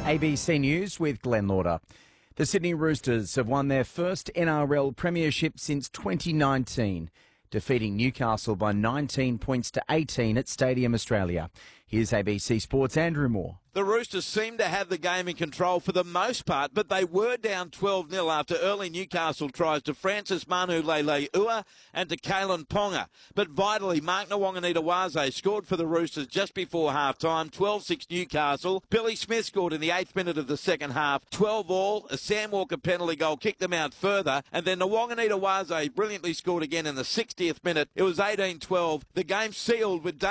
ABC News with Glenn Lauder. The Sydney Roosters have won their first NRL premiership since 2019, defeating Newcastle by 19 points to 18 at Stadium Australia. Here's ABC Sports' Andrew Moore. The Roosters seemed to have the game in control for the most part, but they were down 12-0 after early Newcastle tries to Francis Manu Leilei-Ua and to Kalen Ponga. But vitally, Mark Nawaqanitawase scored for the Roosters just before half-time, 12-6 Newcastle. Billy Smith scored in the 8th minute of the second half, 12-all. A Sam Walker penalty goal kicked them out further, and then Nawaqanitawase brilliantly scored again in the 60th minute. It was 18-12. The game sealed with